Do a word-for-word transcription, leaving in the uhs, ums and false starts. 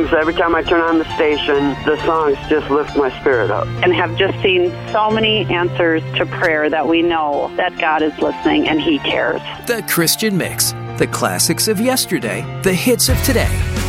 So every time I turn on the station, the songs just lift my spirit up. And have just seen so many answers to prayer that we know that God is listening and He cares. The Christian Mix. The classics of yesterday, the hits of today.